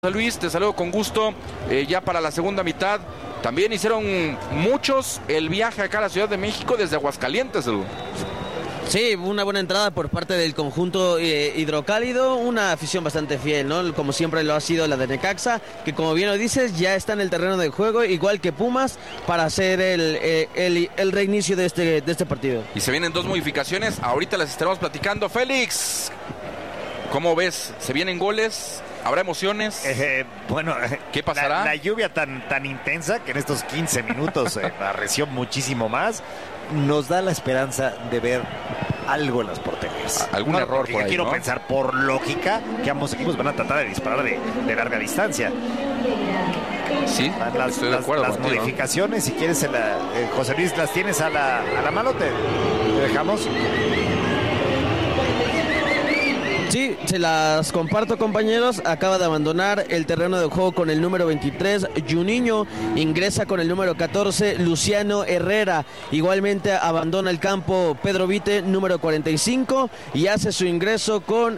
Luis, te saludo con gusto, ya para la segunda mitad. También hicieron muchos el viaje acá a la Ciudad de México desde Aguascalientes, Edu. Sí, una buena entrada por parte del conjunto hidrocálido, una afición bastante fiel, ¿no? Como siempre lo ha sido la de Necaxa, que como bien lo dices, ya está en el terreno de juego, igual que Pumas, para hacer el reinicio de este partido. Y se vienen dos modificaciones, ahorita las estaremos platicando. Félix, ¿cómo ves? ¿Se vienen goles? ¿Habrá emociones? Bueno, ¿qué pasará? La lluvia tan intensa que en estos 15 minutos arreció muchísimo más, nos da la esperanza de ver algo en las porterías. ¿Algún error por ahí, quiero no? pensar por lógica que ambos equipos van a tratar de disparar de larga distancia. Sí, estoy de acuerdo las contigo, modificaciones, si quieres, José Luis, las tienes a la mano, te dejamos. Sí, se las comparto, compañeros. Acaba de abandonar el terreno de juego con el número 23, Juninho. Ingresa con el número 14, Luciano Herrera. Igualmente abandona el campo Pedro Vite, número 45. Y hace su ingreso con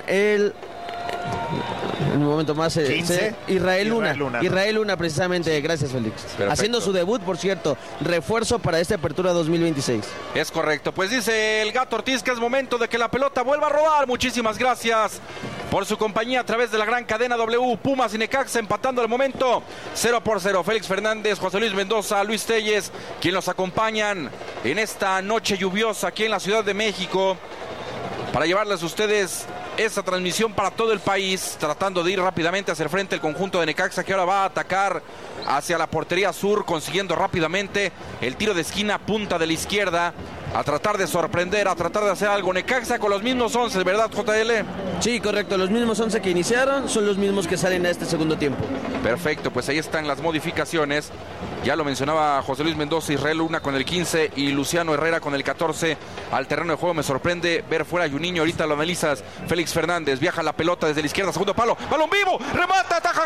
un momento más, Israel Luna. Israel Luna, precisamente. Gracias, Félix. Perfecto. Haciendo su debut, por cierto, refuerzo para esta apertura 2026. Es correcto, pues dice el Gato Ortiz que es momento de que la pelota vuelva a rodar. Muchísimas gracias por su compañía a través de la gran cadena W. Pumas y Necaxa empatando al momento 0-0. Félix Fernández, José Luis Mendoza, Luis Telles, quien los acompañan en esta noche lluviosa aquí en la Ciudad de México, para llevarles a ustedes esta transmisión para todo el país, tratando de ir rápidamente hacia el frente el conjunto de Necaxa, que ahora va a atacar hacia la portería sur, consiguiendo rápidamente el tiro de esquina, punta de la izquierda, a tratar de sorprender, a tratar de hacer algo. Necaxa con los mismos 11, ¿verdad, JL? Sí, correcto, los mismos 11 que iniciaron son los mismos que salen a este segundo tiempo. Perfecto, pues ahí están las modificaciones. Ya lo mencionaba José Luis Mendoza, Israel Luna con el 15 y Luciano Herrera con el 14 al terreno de juego. Me sorprende ver fuera a Juninho, ahorita lo analizas. Félix Fernández, viaja la pelota desde la izquierda, segundo palo, balón vivo, remata, ataja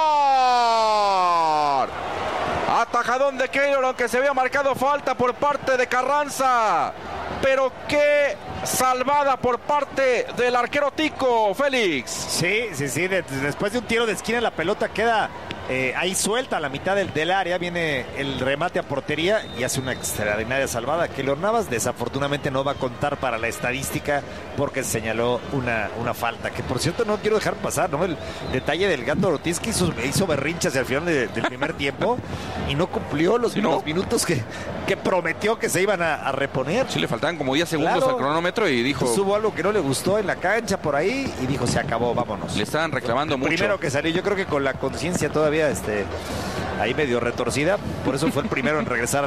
Keylor. Atajadón de Keylor, aunque se había marcado falta por parte de Carranza. Pero qué salvada por parte del arquero Tico, Félix. Sí, después de un tiro de esquina la pelota queda ahí suelta a la mitad del área, viene el remate a portería y hace una extraordinaria salvada. Keylor Navas desafortunadamente no va a contar para la estadística porque señaló una falta, que por cierto no quiero dejar pasar, ¿no? El detalle del Gato Ortiz, que hizo berrinchas hacia el final del primer tiempo y no cumplió los minutos que prometió que se iban a reponer. Sí, le faltaban como 10 segundos al cronómetro y dijo... Hubo algo que no le gustó en la cancha por ahí y dijo, se acabó, vámonos. Le estaban reclamando mucho. Primero que salió, yo creo que con la conciencia todavía ahí medio retorcida, por eso fue el primero en regresar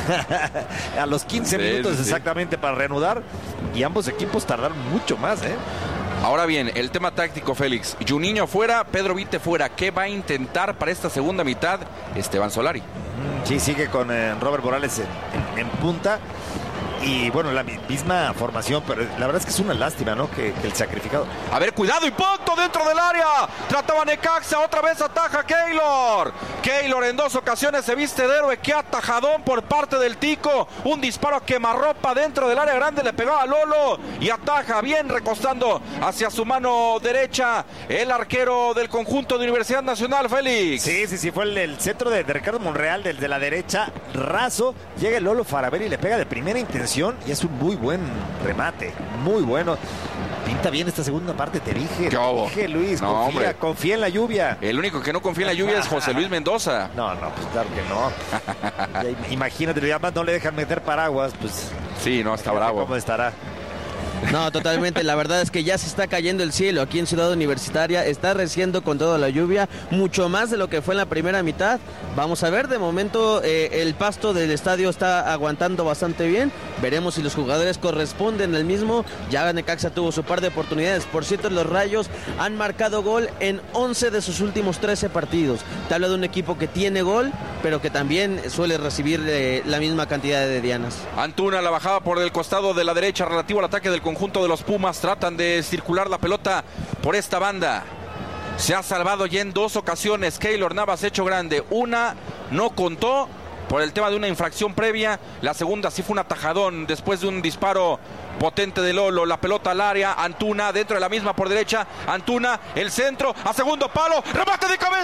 a los 15 minutos exactamente para reanudar, y ambos equipos tardaron mucho más, Ahora bien, el tema táctico, Félix. Juninho fuera, Pedro Vite fuera. ¿Qué va a intentar para esta segunda mitad Esteban Solari? Sí, sigue con Robert Morales en punta. Y bueno, la misma formación, pero la verdad es que es una lástima, ¿no? Que el sacrificado. A ver, cuidado, impacto dentro del área. Trataba Necaxa, otra vez ataja Keylor. Keylor en dos ocasiones se viste de héroe. Qué atajadón por parte del Tico. Un disparo a quemarropa dentro del área grande, le pegaba a Lolo y ataja bien, recostando hacia su mano derecha el arquero del conjunto de Universidad Nacional, Félix. Sí, fue el centro de Ricardo Monreal desde la derecha, raso. Llega el Lolo Faravelli y le pega de primera intención. Y es un muy buen remate, muy bueno. Pinta bien esta segunda parte, te dije, Luis, no, confía en la lluvia. El único que no confía en la lluvia es José Luis Mendoza. No, pues claro que no. Imagínate, además no le dejan meter paraguas, pues. Sí, no, está bravo. ¿Cómo estará? No, totalmente, la verdad es que ya se está cayendo el cielo aquí en Ciudad Universitaria, está reciendo con toda la lluvia, mucho más de lo que fue en la primera mitad. Vamos a ver, de momento el pasto del estadio está aguantando bastante bien, veremos si los jugadores corresponden al mismo. Ya Necaxa tuvo su par de oportunidades, por cierto los Rayos han marcado gol en 11 de sus últimos 13 partidos. Te habla de un equipo que tiene gol, pero que también suele recibir la misma cantidad de dianas. Antuna, la bajada por el costado de la derecha relativo al ataque del conjunto de los Pumas. Tratan de circular la pelota por esta banda. Se ha salvado ya en dos ocasiones Keylor Navas, hecho grande. Una no contó por el tema de una infracción previa. La segunda sí fue un atajadón después de un disparo potente de Lolo. La pelota al área, Antuna dentro de la misma por derecha, Antuna, el centro, a segundo palo, remate de cabeza.